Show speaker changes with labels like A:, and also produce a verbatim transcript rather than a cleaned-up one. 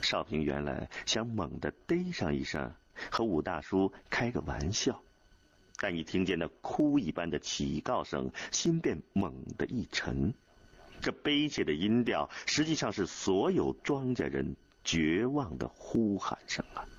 A: 少平原来想猛地逮上一声，和武大叔开个玩笑，但一听见那哭一般的乞告声，心便猛地一沉。这悲切的音调，实际上是所有庄稼人绝望的呼喊声啊！